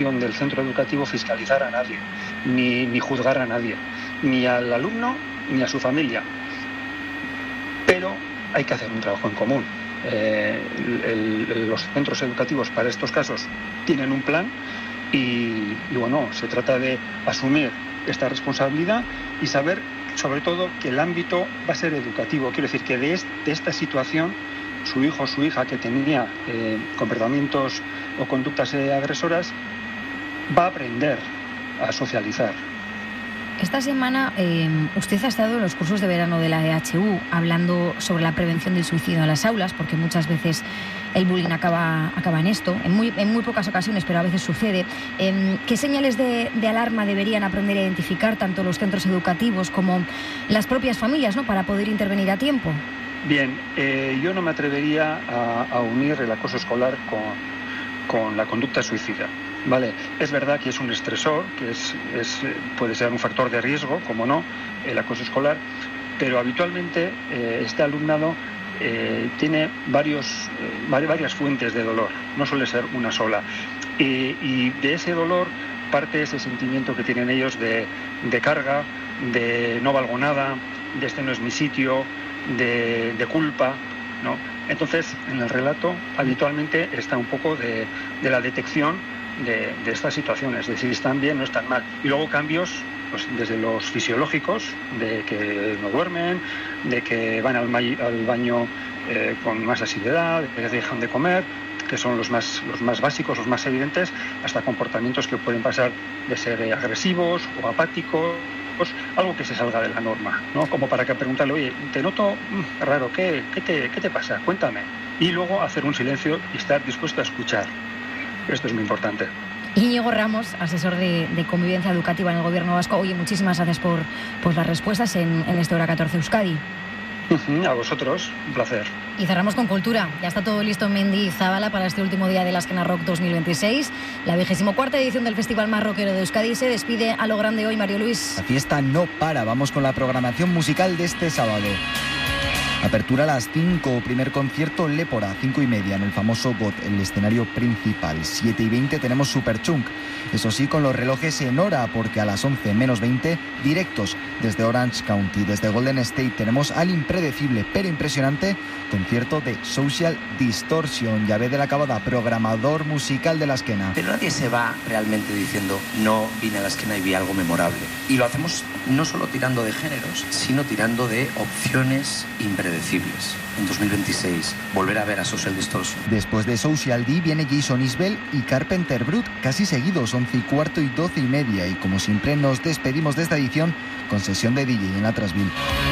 intención del centro educativo fiscalizar a nadie, ni juzgar a nadie, ni al alumno ni a su familia. Pero hay que hacer un trabajo en común. Los centros educativos para estos casos tienen un plan y bueno, se trata de asumir esta responsabilidad y saber, sobre todo, que el ámbito va a ser educativo. Quiero decir que de esta situación, su hijo o su hija que tenía comportamientos o conductas agresoras, va a aprender a socializar. Esta semana usted ha estado en los cursos de verano de la EHU hablando sobre la prevención del suicidio en las aulas, porque muchas veces el bullying acaba en esto, en muy pocas ocasiones, pero a veces sucede. ¿Qué señales de alarma deberían aprender a identificar tanto los centros educativos como las propias familias, ¿no?, para poder intervenir a tiempo? Bien, yo no me atrevería a unir el acoso escolar con la conducta suicida. Vale, es verdad que es un estresor, que puede ser un factor de riesgo, como no, el acoso escolar, pero habitualmente este alumnado tiene varias fuentes de dolor, no suele ser una sola. Y de ese dolor parte ese sentimiento que tienen ellos de carga, de no valgo nada, de este no es mi sitio, de culpa, ¿no? Entonces, en el relato habitualmente está un poco de la detección de estas situaciones, de si están bien o están mal. Y luego cambios, pues desde los fisiológicos, de que no duermen, de que van al baño con más asiduidad, de que dejan de comer, que son los más básicos, los más evidentes, hasta comportamientos que pueden pasar de ser agresivos o apáticos, algo que se salga de la norma, ¿no? Como para que preguntarle, oye, te noto raro, ¿qué te pasa? Cuéntame. Y luego hacer un silencio y estar dispuesto a escuchar. Esto es muy importante. Íñigo Ramos, asesor de convivencia educativa en el Gobierno vasco. Oye, muchísimas gracias por las respuestas en este Hora 14 Euskadi. A vosotros, un placer. Y cerramos con cultura. Ya está todo listo en Mendizábala para este último día de la Azkena Rock 2026. La 24ª edición del Festival Más Rockero de Euskadi se despide a lo grande hoy, Mario Luis. La fiesta no para. Vamos con la programación musical de este sábado. Apertura a las 5, primer concierto Lépora, 5:30 en el famoso GOT, el escenario principal. 7:20 tenemos Superchunk, eso sí con los relojes en hora, porque a las 11 menos 20 directos desde Orange County. Desde Golden State tenemos al impredecible pero impresionante concierto de Social Distortion. Llave de la Cabada, programador musical de la Azkena. Pero nadie se va realmente diciendo no vine a la Azkena y vi algo memorable. Y lo hacemos no solo tirando de géneros, sino tirando de opciones impredecibles. En 2026, volver a ver a Social Distortion. Después de Social D viene Jason Isbell y Carpenter Brut, casi seguidos, 11:15 y 12:30. Y como siempre nos despedimos de esta edición con sesión de DJ en la Trasville.